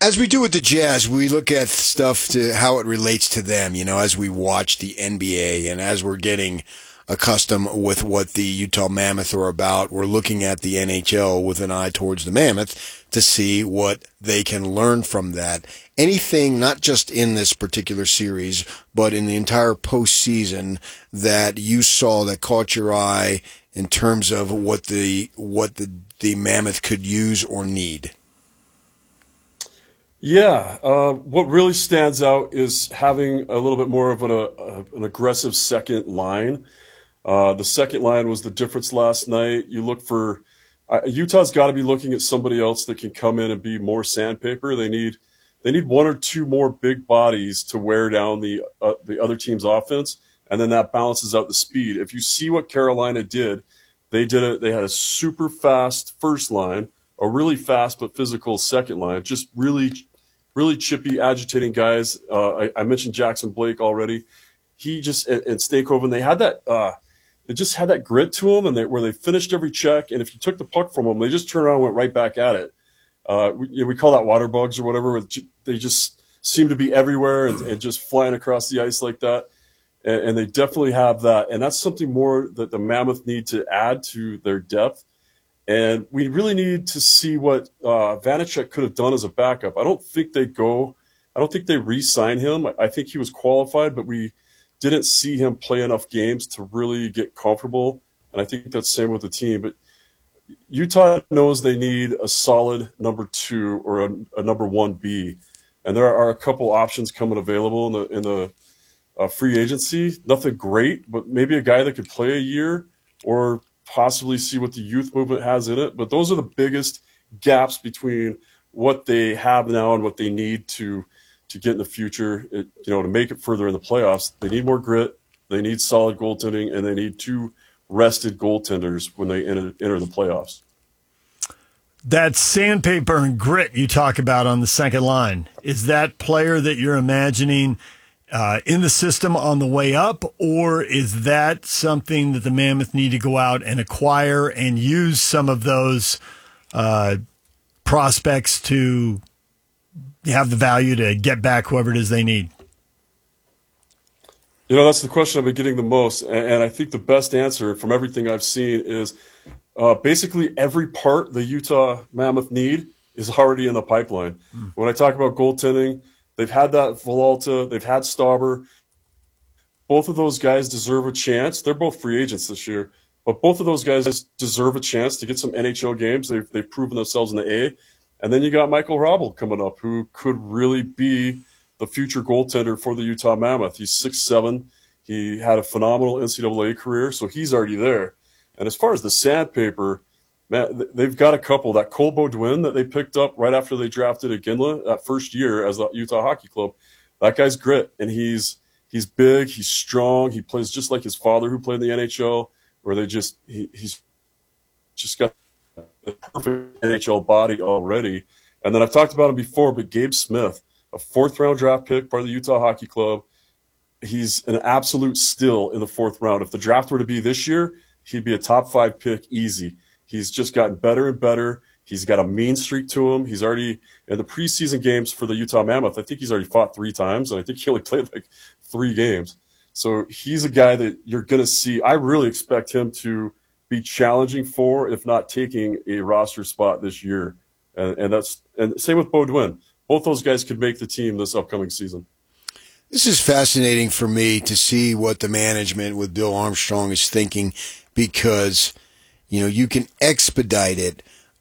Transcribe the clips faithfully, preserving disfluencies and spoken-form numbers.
As we do with the Jazz, we look at stuff to how it relates to them, you know, as we watch the N B A and as we're getting accustomed with what the Utah Mammoth are about, we're looking at the N H L with an eye towards the Mammoth to see what they can learn from that. Anything, not just in this particular series, but in the entire postseason that you saw that caught your eye in terms of what the, what the, the Mammoth could use or need? Yeah, uh, what really stands out is having a little bit more of an, uh, an aggressive second line. Uh, the second line was the difference last night. You look for uh, Utah's got to be looking at somebody else that can come in and be more sandpaper. They need they need one or two more big bodies to wear down the uh, the other team's offense, and then that balances out the speed. If you see what Carolina did, they did it. They had a super fast first line, a really fast but physical second line, just really. Really chippy, agitating guys. Uh, I, I mentioned Jackson Blake already. He just and, and Stakehoven, they had that. Uh, they just had that grit to them, and they, where they finished every check. And if you took the puck from them, they just turned around and went right back at it. Uh, we, we call that water bugs or whatever. They just seem to be everywhere and, and just flying across the ice like that. And, and they definitely have that. And that's something more that the Mammoth need to add to their depth. And we really need to see what uh, Vanacek could have done as a backup. I don't think they go. I don't think they re-sign him. I think he was qualified, but we didn't see him play enough games to really get comfortable. And I think that's the same with the team. But Utah knows they need a solid number two or a, a number one B. And there are a couple options coming available in the in the uh, free agency. Nothing great, but maybe a guy that could play a year or possibly see what the youth movement has in it. But those are the biggest gaps between what they have now and what they need to to get in the future, it, you know, to make it further in the playoffs. They need more grit, they need solid goaltending, and they need two rested goaltenders when they enter, enter the playoffs. That sandpaper and grit you talk about on the second line, is that player that you're imagining Uh, in the system on the way up, or is that something that the Mammoth need to go out and acquire and use some of those uh, prospects to have the value to get back whoever it is they need? You know, that's the question I've been getting the most, and, and I think the best answer from everything I've seen is uh, basically every part the Utah Mammoth need is already in the pipeline. Mm. When I talk about goaltending, they've had that Villalta. They've had Stauber. Both of those guys deserve a chance. They're both free agents this year, but both of those guys deserve a chance to get some N H L games. They've, they've proven themselves in the A. And then you got Michael Hrabal coming up, who could really be the future goaltender for the Utah Mammoth. He's six seven. He had a phenomenal N C double A career, so he's already there. And as far as the sandpaper, man, they've got a couple. That Cole Beaudoin that they picked up right after they drafted Iginla that first year as the Utah Hockey Club, that guy's grit, and he's he's big, he's strong, he plays just like his father who played in the N H L, where they just he, he's just got the perfect N H L body already. And then I've talked about him before, but Gabe Smith, a fourth round draft pick by the Utah Hockey Club, he's an absolute steal in the fourth round. If the draft were to be this year, he'd be a top five pick easy. He's just gotten better and better. He's got a mean streak to him. He's already in the preseason games for the Utah Mammoth. I think he's already fought three times, and I think he only played like three games. So he's a guy that you're going to see. I really expect him to be challenging for, if not taking, a roster spot this year. And, and that's and same with Beaudoin. Both those guys could make the team this upcoming season. This is fascinating for me to see what the management with Bill Armstrong is thinking, because you know, you can expedite it,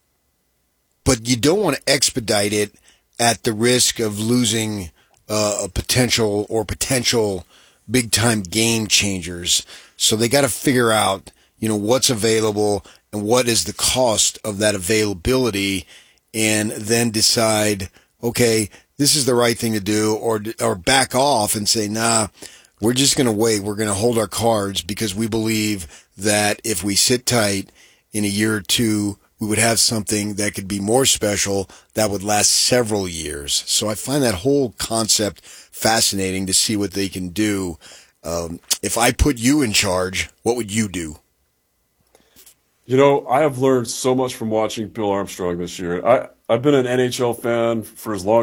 but you don't want to expedite it at the risk of losing uh, a potential or potential big-time game changers. So they got to figure out, you know, what's available and what is the cost of that availability, and then decide, okay, this is the right thing to do, or or back off and say, nah, we're just going to wait. We're going to hold our cards because we believe that if we sit tight in a year or two, we would have something that could be more special that would last several years. So I find that whole concept fascinating to see what they can do. Um, if I put you in charge, what would you do? You know, I have learned so much from watching Bill Armstrong this year. I, I've been an N H L fan for as long